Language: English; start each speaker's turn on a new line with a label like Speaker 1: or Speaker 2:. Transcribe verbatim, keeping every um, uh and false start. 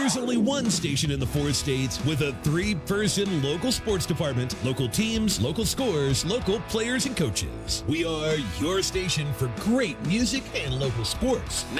Speaker 1: There's only one station in the four states with a three-person local sports department, local teams, local scores, local players and coaches. We are your station for great music and local sports.